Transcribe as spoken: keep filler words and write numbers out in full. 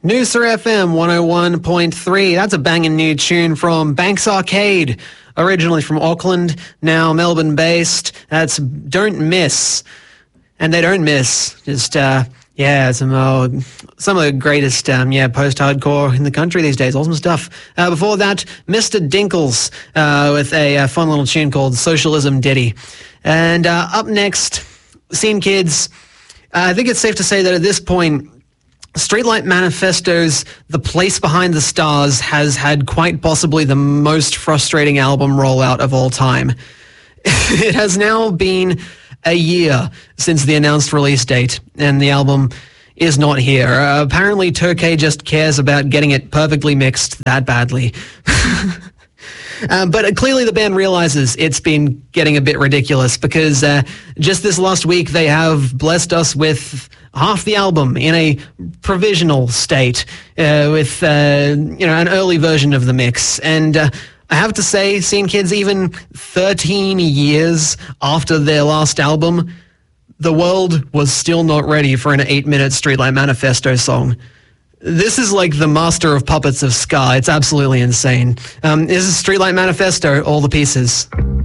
Noosa F M one oh one point three. That's a banging new tune from Banks Arcade, originally from Auckland, now Melbourne-based. That's Don't Miss. And they don't miss. Just, uh, yeah, some uh, some of the greatest, um, yeah, post-hardcore in the country these days. Awesome stuff. Uh, before that, Mister Dinkles uh, with a uh, fun little tune called Socialism Ditty. And uh, up next, Scene Kids. Uh, I think it's safe to say that at this point, Streetlight Manifesto's The Place Behind the Stars has had quite possibly the most frustrating album rollout of all time. It has now been a year since the announced release date, and the album is not here. Uh, apparently, Turkey just cares about getting it perfectly mixed that badly. Uh, but uh, clearly the band realizes it's been getting a bit ridiculous because uh, just this last week they have blessed us with half the album in a provisional state uh, with uh, you know an early version of the mix. And uh, I have to say, Scene Kids, even thirteen years after their last album, the world was still not ready for an eight-minute Streetlight Manifesto song. This is like the master of puppets of ska. It's absolutely insane. Um, this is Streetlight Manifesto, all the pieces.